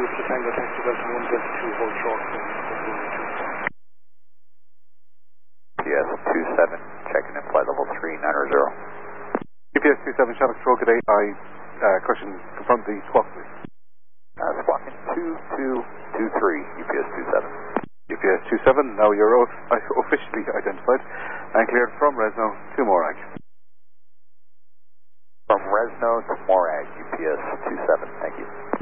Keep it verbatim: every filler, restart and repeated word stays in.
two to Tango Taxi Delta one Delta two, hold short. U P S two seven, checking in flight level three nine zero. U P S two seven, Shattuck Stroke at eight, I uh, question, confirm the squawk please. Uh, squawking two two two three, U P S two seven. U P S two seven, now you're officially identified and cleared from Resno to Morag. From Resno to Morag, U P S two seven, thank you.